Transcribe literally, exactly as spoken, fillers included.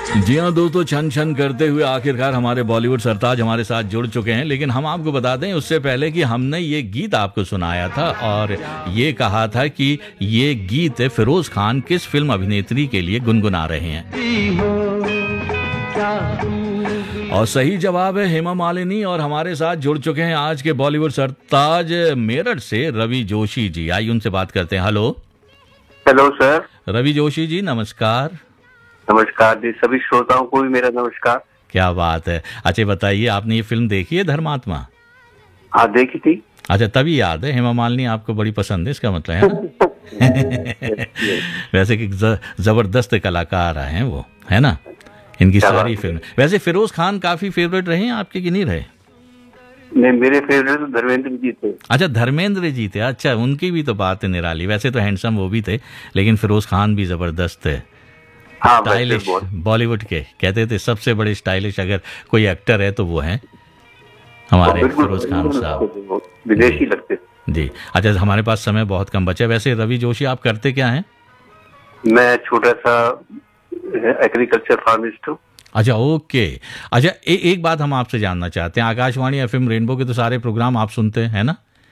जी हाँ दोस्तों, छन छन करते हुए आखिरकार हमारे बॉलीवुड सरताज हमारे साथ जुड़ चुके हैं। लेकिन हम आपको बता दें उससे पहले कि हमने ये गीत आपको सुनाया था और ये कहा था कि ये गीत फिरोज खान किस फिल्म अभिनेत्री के लिए गुनगुना रहे हैं। और सही जवाब है हेमा मालिनी। और हमारे साथ जुड़ चुके हैं आज के बॉलीवुड सरताज मेरठ से रवि जोशी जी। आइए उनसे बात करते हैं। Hello hello sir. Ravi Joshi ji नमस्कार। नमस्कार जी, सभी श्रोताओं को भी मेरा नमस्कार। क्या बात है। अच्छा बताइए, आपने ये फिल्म देखी है धर्मात्मा? हाँ देखी थी। अच्छा तभी याद है, हेमा मालिनी आपको बड़ी पसंद है, इसका मतलब है ना? वैसे कि जबरदस्त कलाकार हैं वो, है ना? इनकी सारी फिल्म। वैसे फिरोज खान काफी फेवरेट रहे हैं आपके कि नहीं रहे? नहीं, मेरे फेवरेट धर्मेंद्र जी थे। अच्छा धर्मेंद्र जी थे। अच्छा उनकी भी तो बात है निराली। वैसे तो हैंडसम वो भी थे, लेकिन फिरोज खान भी जबरदस्त है। हाँ, स्टाइलिश बॉलीवुड के कहते थे सबसे बड़े स्टाइलिश अगर कोई एक्टर है तो वो है हमारे फिरोज खान साहब। विदेशी लगते जी। अच्छा हमारे पास समय बहुत कम बचा है। वैसे रवि जोशी आप करते क्या हैं? मैं छोटा सा एग्रीकल्चर फार्मिस्ट हूँ। अच्छा ओके। अच्छा ए, एक बात हम आपसे जानना चाहते हैं, आकाशवाणी एफएम रेनबो के तो सारे प्रोग्राम आप सुनते हैं ना?